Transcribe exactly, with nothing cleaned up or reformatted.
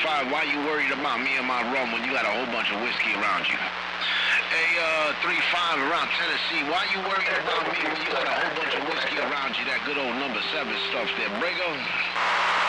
five, why you worried about me and my rum when you got a whole bunch of whiskey around you? Hey, uh, three five around Tennessee, why you worried about me when you got a whole bunch of whiskey around you? That good old number seven stuff there, Brago.